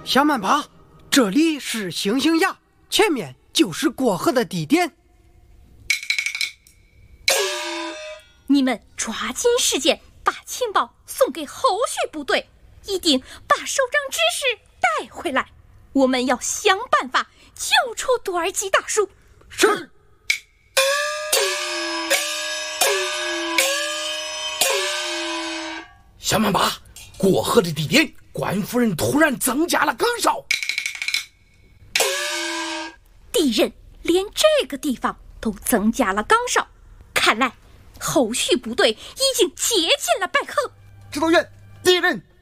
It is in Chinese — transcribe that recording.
小曼巴，这里是星星崖，前面就是过河的地点。 你们抓紧时间把情报送给后续部队，一定把首长指示带回来。我们要想办法救出多尔基大叔。 是。 小曼巴，过河的地点，官夫人突然增加了岗哨。 敌人连这个地方都增加了岗哨，看来后续部队已经接近了白河。 指导员，敌人